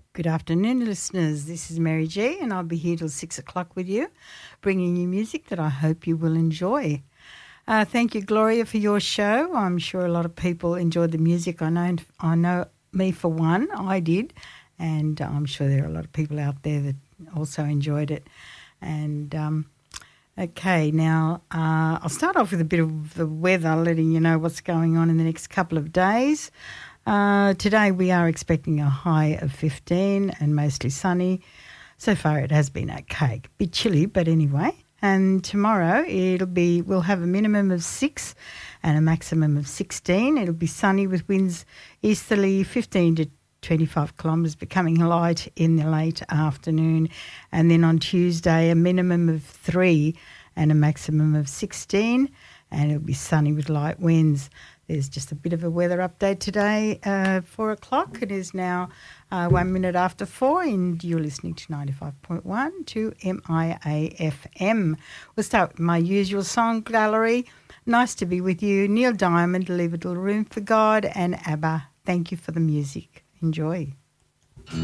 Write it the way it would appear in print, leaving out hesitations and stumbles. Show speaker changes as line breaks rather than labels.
Good afternoon, listeners. This is Mary G, and I'll be here till 6 o'clock with you, bringing you music that I hope you will enjoy. Thank you, Gloria, for your show. I'm sure a lot of people enjoyed the music. I know me for one, I did, and I'm sure there are a lot of people out there that also enjoyed it. And okay, now I'll start off with a bit of the weather, letting you know what's going on in the next couple of days. Today we are expecting a high of 15 and mostly sunny. So far it has been okay. A bit chilly, but anyway. And tomorrow we'll have a minimum of 6 and a maximum of 16. It'll be sunny with winds easterly 15 to 25 kilometres, becoming light in the late afternoon. And then on Tuesday, a minimum of 3 and a maximum of 16. And it'll be sunny with light winds. There's just a bit of a weather update today, 4 o'clock. It is now 1 minute after 4, and you're listening to 95.1 to MIAFM. We'll start with my usual song gallery. Nice to be with you. Neil Diamond, Leave a Little Room for God, and ABBA. Thank you for the music. Enjoy.